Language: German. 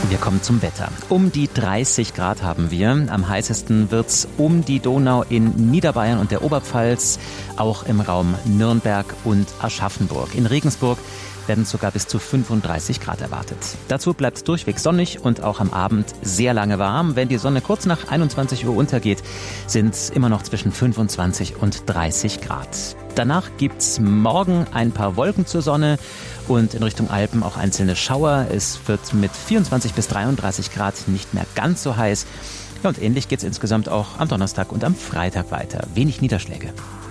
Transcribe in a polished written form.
Wir kommen zum Wetter. Um die 30 Grad haben wir. Am heißesten wird's um die Donau in Niederbayern und der Oberpfalz, auch im Raum Nürnberg und Aschaffenburg. In Regensburg werden sogar bis zu 35 Grad erwartet. Dazu bleibt es durchweg sonnig und auch am Abend sehr lange warm. Wenn die Sonne kurz nach 21 Uhr untergeht, sind es immer noch zwischen 25 und 30 Grad. Danach gibt's morgen ein paar Wolken zur Sonne und in Richtung Alpen auch einzelne Schauer. Es wird mit 24 bis 33 Grad nicht mehr ganz so heiß. Ja, und ähnlich geht's insgesamt auch am Donnerstag und am Freitag weiter. Wenig Niederschläge.